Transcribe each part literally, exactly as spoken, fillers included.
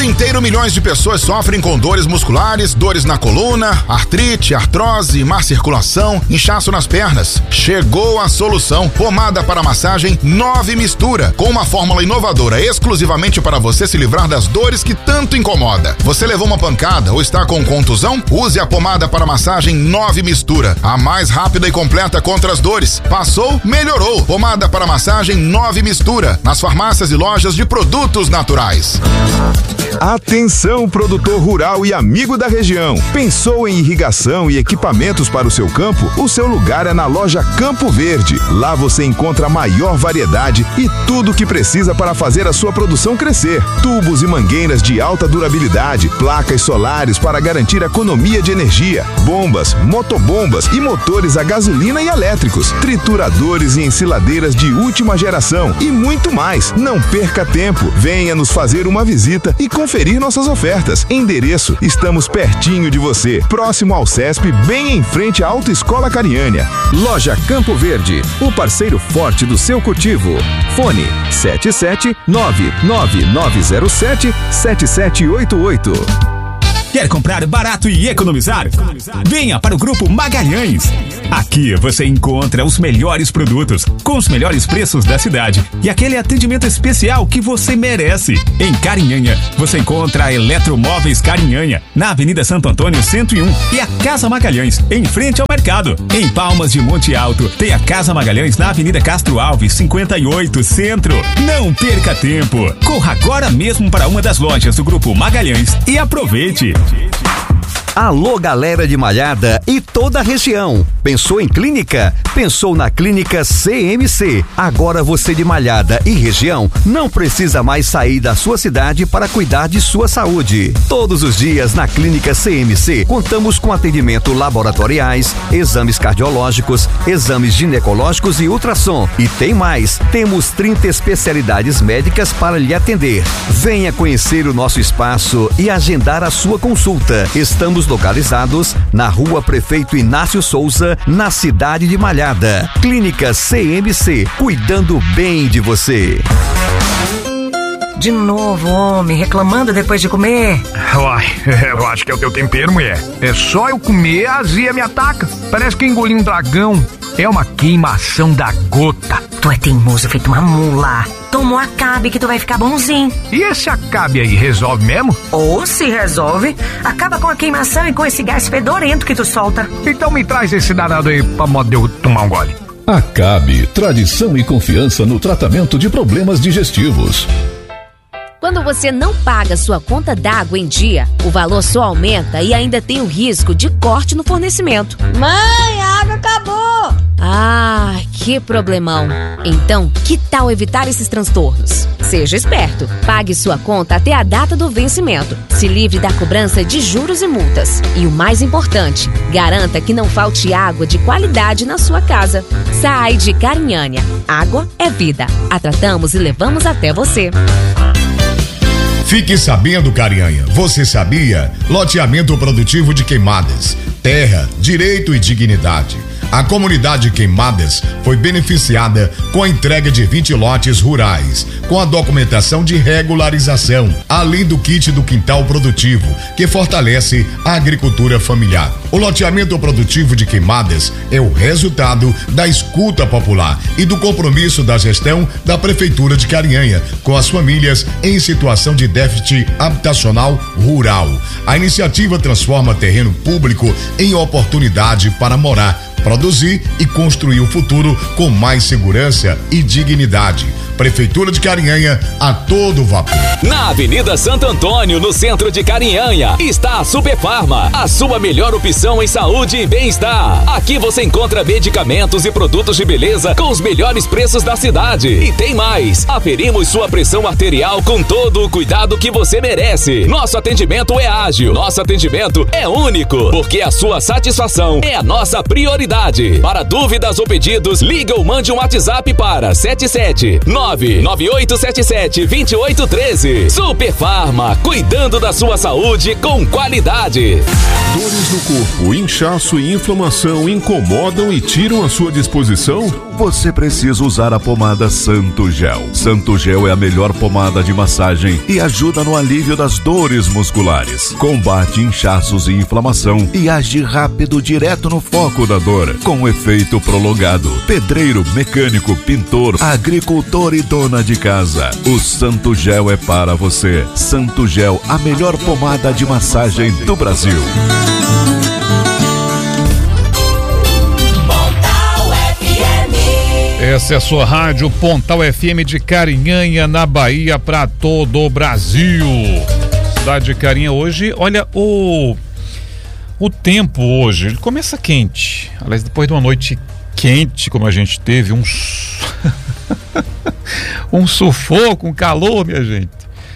mundo inteiro, milhões de pessoas sofrem com dores musculares, dores na coluna, artrite, artrose, má circulação, inchaço nas pernas. Chegou a solução. Pomada para massagem nove Mistura, com uma fórmula inovadora exclusivamente para você se livrar das dores que tanto incomoda. Você levou uma pancada ou está com contusão? Use a pomada para massagem nove Mistura, a mais rápida e completa contra as dores. Passou? Melhorou. Pomada para massagem nove Mistura, nas farmácias e lojas de produtos naturais. Atenção, produtor rural e amigo da região. Pensou em irrigação e equipamentos para o seu campo? O seu lugar é na loja Campo Verde. Lá você encontra a maior variedade e tudo o que precisa para fazer a sua produção crescer. Tubos e mangueiras de alta durabilidade, placas solares para garantir economia de energia, bombas, motobombas e motores a gasolina e elétricos, trituradores e ensiladeiras de última geração e muito mais. Não perca tempo. Venha nos fazer uma visita e conferir nossas ofertas. Endereço: estamos pertinho de você, próximo ao Cesp, bem em frente à Autoescola Cariânia. Loja Campo Verde, o parceiro forte do seu cultivo. Fone sete sete nove nove nove zero sete sete sete oito oito. Quer comprar barato e economizar? Venha para o Grupo Magalhães. Aqui você encontra os melhores produtos, com os melhores preços da cidade e aquele atendimento especial que você merece. Em Carinhanha, você encontra a Eletromóveis Carinhanha, na Avenida Santo Antônio cento e um, e a Casa Magalhães, em frente ao mercado. Em Palmas de Monte Alto, tem a Casa Magalhães na Avenida Castro Alves, cinquenta e oito, Centro. Não perca tempo. Corra agora mesmo para uma das lojas do Grupo Magalhães e aproveite. Alô, galera de Malhada e toda a região. Pensou em clínica? Pensou na Clínica C M C. Agora você de Malhada e região não precisa mais sair da sua cidade para cuidar de sua saúde. Todos os dias na Clínica C M C contamos com atendimento laboratoriais, exames cardiológicos, exames ginecológicos e ultrassom. E tem mais, temos trinta especialidades médicas para lhe atender. Venha conhecer o nosso espaço e agendar a sua consulta. Estamos localizados na Rua Prefeito Inácio Souza, na cidade de Malhada. Clínica C M C, cuidando bem de você. De novo, homem, reclamando depois de comer? Uai, eu acho que é o teu tempero, mulher. É só eu comer, a azia me ataca. Parece que engoli um dragão. É uma queimação da gota. Tu é teimoso feito uma mula. Tomou Acabe que tu vai ficar bonzinho. E esse Acabe aí resolve mesmo? Ou se resolve, acaba com a queimação e com esse gás fedorento que tu solta. Então me traz esse danado aí pra modo de eu tomar um gole. Acabe, tradição e confiança no tratamento de problemas digestivos. Quando você não paga sua conta d'água em dia, o valor só aumenta e ainda tem o risco de corte no fornecimento. Mãe, a água acabou! Ah, que problemão. Então, que tal evitar esses transtornos? Seja esperto. Pague sua conta até a data do vencimento. Se livre da cobrança de juros e multas. E o mais importante, garanta que não falte água de qualidade na sua casa. Sai de Carinhanha. Água é vida. A tratamos e levamos até você. Fique sabendo, Carinhanha, você sabia? Loteamento produtivo de Queimadas, terra, direito e dignidade. A comunidade Queimadas foi beneficiada com a entrega de vinte lotes rurais, com a documentação de regularização, além do kit do quintal produtivo, que fortalece a agricultura familiar. O loteamento produtivo de Queimadas é o resultado da escuta popular e do compromisso da gestão da Prefeitura de Carinhanha com as famílias em situação de déficit habitacional rural. A iniciativa transforma terreno público em oportunidade para morar, produzir e construir o futuro com mais segurança e dignidade. Prefeitura de Carinhanha, a todo vapor. Na Avenida Santo Antônio, no centro de Carinhanha, está a Superfarma, a sua melhor opção em saúde e bem-estar. Aqui você encontra medicamentos e produtos de beleza com os melhores preços da cidade. E tem mais, aferimos sua pressão arterial com todo o cuidado que você merece. Nosso atendimento é ágil, nosso atendimento é único, porque a sua satisfação é a nossa prioridade. qualidade. Para dúvidas ou pedidos, liga ou mande um WhatsApp para sete sete nove nove oito sete sete dois oito um três. Super Farma, cuidando da sua saúde com qualidade. Dores no corpo, inchaço e inflamação incomodam e tiram a sua disposição? Você precisa usar a pomada Santo Gel. Santo Gel é a melhor pomada de massagem e ajuda no alívio das dores musculares. Combate inchaços e inflamação e age rápido direto no foco da dor, com efeito prolongado. Pedreiro, mecânico, pintor, agricultor e dona de casa. O Santo Gel é para você. Santo Gel, a melhor pomada de massagem do Brasil. Essa é a sua rádio Pontal F M de Carinhanha, na Bahia, para todo o Brasil. Cidade de Carinha hoje, olha o o tempo hoje, ele começa quente. Aliás, depois de uma noite quente como a gente teve, um um sufoco, um calor, minha gente.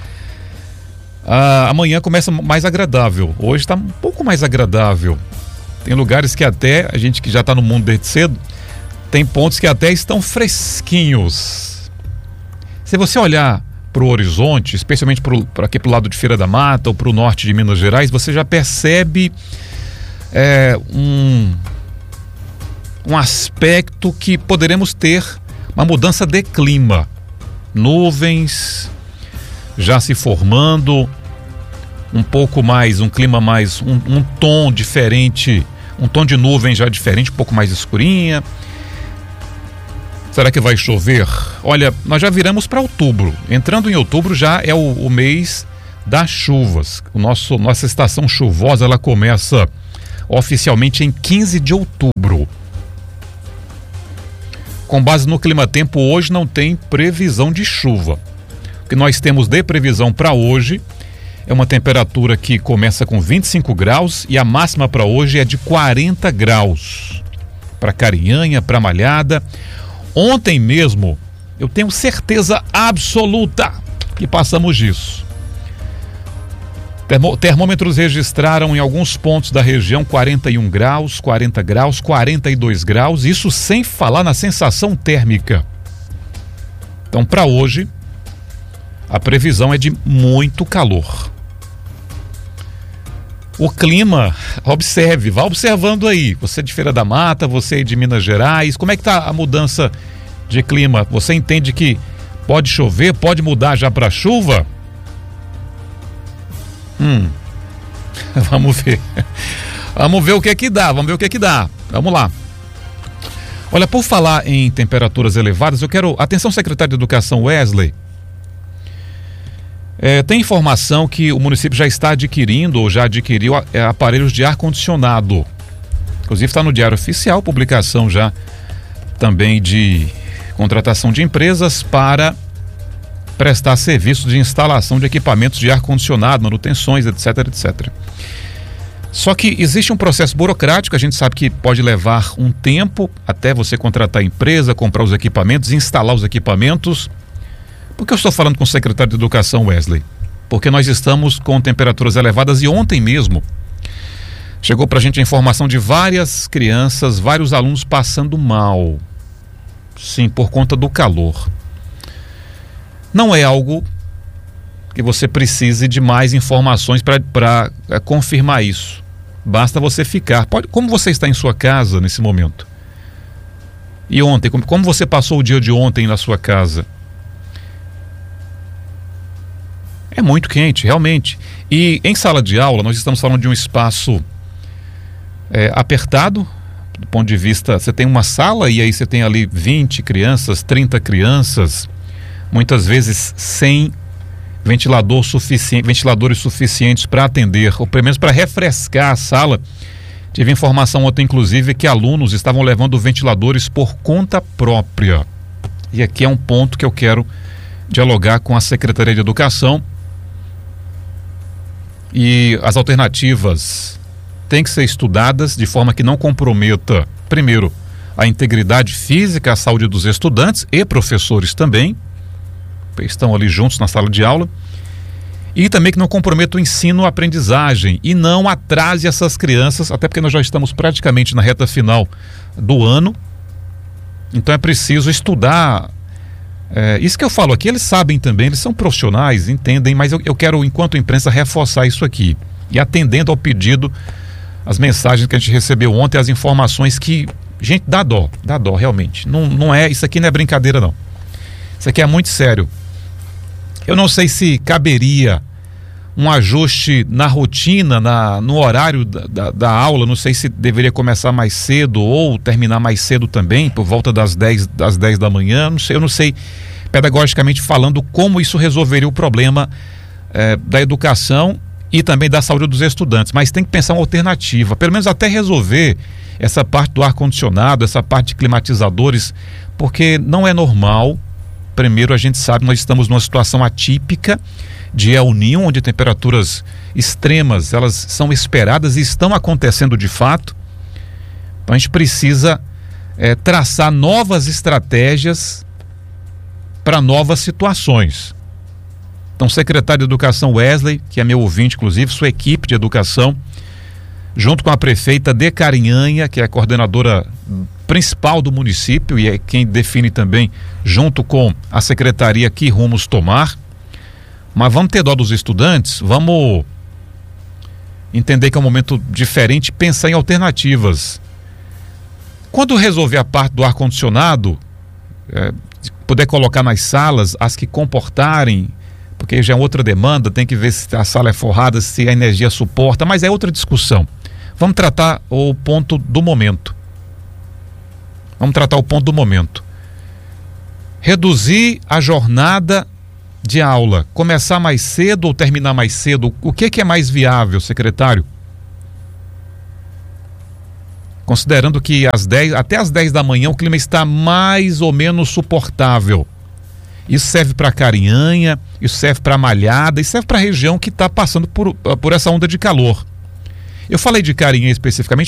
Ah, amanhã começa mais agradável. Hoje está um pouco mais agradável. Tem lugares que até, a gente que já está no mundo desde cedo, tem pontos que até estão fresquinhos. Se você olhar para o horizonte, especialmente para aqui para o lado de Feira da Mata ou para o norte de Minas Gerais, você já percebe é, um, um aspecto que poderemos ter uma mudança de clima. Nuvens já se formando, um pouco mais, um clima mais, um, um tom diferente, um tom de nuvem já diferente, um pouco mais escurinha. Será que vai chover? Olha, nós já viramos para outubro. Entrando em outubro já é o, o mês das chuvas. O nosso, nossa estação chuvosa, ela começa oficialmente em quinze de outubro. Com base no clima-tempo, hoje não tem previsão de chuva. O que nós temos de previsão para hoje é uma temperatura que começa com vinte e cinco graus e a máxima para hoje é de quarenta graus. Para Carinhanha, para Malhada. Ontem mesmo, eu tenho certeza absoluta que passamos disso. Termo, termômetros registraram em alguns pontos da região quarenta e um graus, quarenta graus, quarenta e dois graus, isso sem falar na sensação térmica. Então, para hoje, a previsão é de muito calor. O clima, observe, vá observando aí. Você de Feira da Mata, você de Minas Gerais, como é que está a mudança de clima? Você entende que pode chover, pode mudar já para chuva? Hum, vamos ver. Vamos ver o que é que dá, vamos ver o que é que dá. Vamos lá. Olha, por falar em temperaturas elevadas, eu quero... Atenção, secretário de Educação Wesley. É, tem informação que o município já está adquirindo ou já adquiriu é, aparelhos de ar-condicionado. Inclusive está no Diário Oficial, publicação já também de contratação de empresas para prestar serviços de instalação de equipamentos de ar-condicionado, manutenções, etc, etcétera. Só que existe um processo burocrático, a gente sabe que pode levar um tempo até você contratar a empresa, comprar os equipamentos, instalar os equipamentos. Por que eu estou falando com o secretário de Educação, Wesley? Porque nós estamos com temperaturas elevadas e ontem mesmo chegou para a gente a informação de várias crianças, vários alunos passando mal. Sim, por conta do calor. Não é algo que você precise de mais informações para é, confirmar isso. Basta você ficar. Pode, como você está em sua casa nesse momento? E ontem, como, como você passou o dia de ontem na sua casa? É muito quente, realmente. E em sala de aula, nós estamos falando de um espaço é, apertado, do ponto de vista, você tem uma sala e aí você tem ali vinte crianças, trinta crianças, muitas vezes sem ventilador suficiente, ventiladores suficientes para atender, ou pelo menos para refrescar a sala. Tive informação ontem, inclusive, que alunos estavam levando ventiladores por conta própria. E aqui é um ponto que eu quero dialogar com a Secretaria de Educação. E as alternativas têm que ser estudadas de forma que não comprometa, primeiro, a integridade física, a saúde dos estudantes e professores também, estão ali juntos na sala de aula, E também que não comprometa o ensino a aprendizagem e não atrase essas crianças, até porque nós já estamos praticamente na reta final do ano. Então é preciso estudar. É, isso que eu falo aqui, eles sabem também, eles são profissionais, entendem, mas eu, eu quero, enquanto imprensa, reforçar isso aqui. E atendendo ao pedido, as mensagens que a gente recebeu ontem, as informações que, gente, dá dó, dá dó realmente. Não, não é, isso aqui não é brincadeira não. Isso aqui é muito sério. Eu não sei se caberia um ajuste na rotina, na, no horário da, da, da aula, não sei se deveria começar mais cedo ou terminar mais cedo também, por volta das dez, das dez da manhã, não sei, eu não sei, pedagogicamente falando, como isso resolveria o problema eh, da educação e também da saúde dos estudantes, mas tem que pensar uma alternativa, pelo menos até resolver essa parte do ar-condicionado, essa parte de climatizadores, porque não é normal. Primeiro, a gente sabe que nós estamos numa situação atípica de El Niño, onde temperaturas extremas, elas são esperadas e estão acontecendo de fato. Então a gente precisa é, traçar novas estratégias para novas situações. Então, secretário de Educação Wesley, que é meu ouvinte, inclusive, sua equipe de educação, junto com a prefeita de Carinhanha, que é a coordenadora principal do município e é quem define também, junto com a secretaria, que rumos tomar. Mas vamos ter dó dos estudantes, vamos entender que é um momento diferente, pensar em alternativas. Quando resolver a parte do ar-condicionado, é, puder colocar nas salas as que comportarem, porque já é outra demanda, tem que ver se a sala é forrada, se a energia suporta, mas é outra discussão. Vamos tratar o ponto do momento. Vamos tratar o ponto do momento. Reduzir a jornada de aula, começar mais cedo ou terminar mais cedo, o que, que é mais viável, secretário? Considerando que às dez, até às dez da manhã o clima está mais ou menos suportável. Isso serve para Carinhanha, isso serve para Malhada, isso serve para a região que está passando por, por essa onda de calor. Eu falei de Carinhanha especificamente